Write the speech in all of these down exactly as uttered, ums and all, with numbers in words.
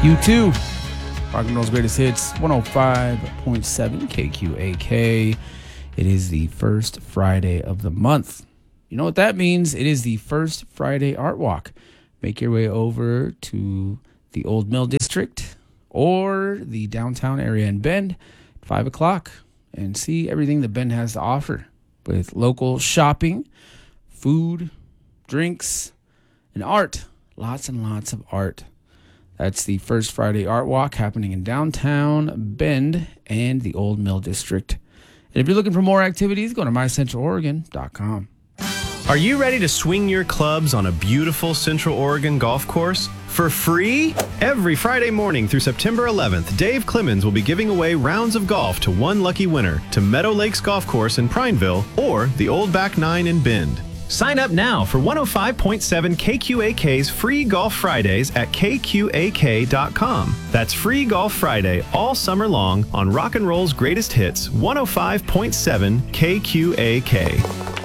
You too. Rock and roll's greatest hits, one oh five point seven K Q A K. It is the first Friday of the month. You know what that means? It is the first Friday Art Walk. Make your way over to the Old Mill District or the downtown area in Bend at five o'clock and see everything that Bend has to offer with local shopping, food, drinks, and art. Lots and lots of art. That's the first Friday Art Walk happening in downtown Bend and the Old Mill District. And if you're looking for more activities, go to my central oregon dot com. Are you ready to swing your clubs on a beautiful Central Oregon golf course for free? Every Friday morning through September eleventh, Dave Clemens will be giving away rounds of golf to one lucky winner to Meadow Lakes Golf Course in Prineville or the Old Back Nine in Bend. Sign up now for one oh five point seven K Q A K's Free Golf Fridays at K Q A K dot com. That's Free Golf Friday all summer long on Rock and Roll's greatest hits, one oh five point seven K Q A K.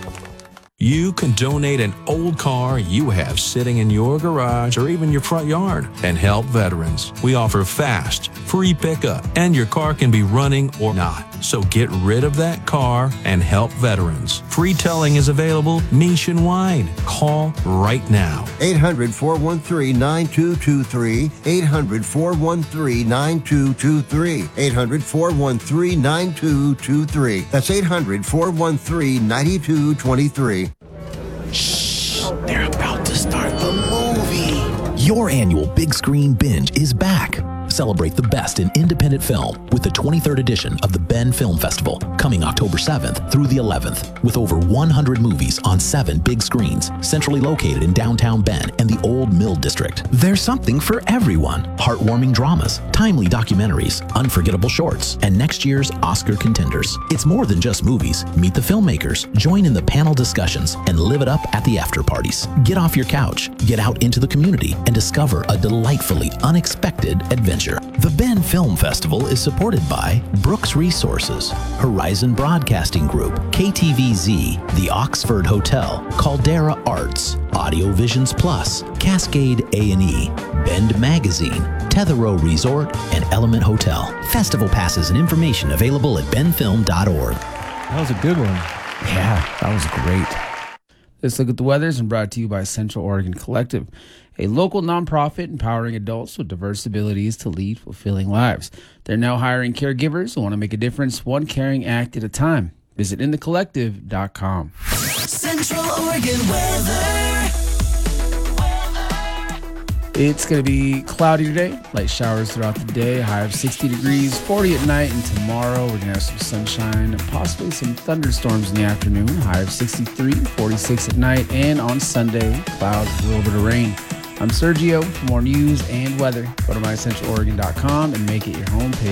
You can donate an old car you have sitting in your garage or even your front yard and help veterans. We offer fast, free pickup, and your car can be running or not. So get rid of that car and help veterans. Free towing is available nationwide. Call right now. eight hundred, four one three, nine two two three. eight hundred, four one three, nine two two three. eight hundred, four one three, nine two two three. That's eight hundred, four one three, nine two two three. Shh, they're about to start the movie. Your annual Big Screen Binge is back. Celebrate the best in independent film with the twenty-third edition of the Bend Film Festival, coming October seventh through the eleventh, with over one hundred movies on seven big screens, centrally located in downtown Bend and the Old Mill District. There's something for everyone. Heartwarming dramas, timely documentaries, unforgettable shorts, and next year's Oscar contenders. It's more than just movies. Meet the filmmakers, join in the panel discussions, and live it up at the after parties. Get off your couch, get out into the community, and discover a delightfully unexpected adventure. The Bend Film Festival is supported by Brooks Resources, Horizon Broadcasting Group, K T V Z, the Oxford Hotel, Caldera Arts, Audio Visions Plus, Cascade A and E, Bend Magazine, Tetherow Resort, and Element Hotel. Festival passes and information available at bend film dot org. That was a good one. Yeah, that was great. Let's look at the weather and brought to you by Central Oregon Collective, a local nonprofit empowering adults with diverse abilities to lead fulfilling lives. They're now hiring caregivers who want to make a difference, one caring act at a time. Visit in the collective dot com. Central Oregon weather. It's going to be cloudy today, light showers throughout the day, high of sixty degrees, forty at night, and tomorrow we're going to have some sunshine and possibly some thunderstorms in the afternoon, high of sixty-three, forty-six at night, and on Sunday, clouds, a little bit of rain. I'm Sergio. For more news and weather, go to my central oregon dot com and make it your homepage.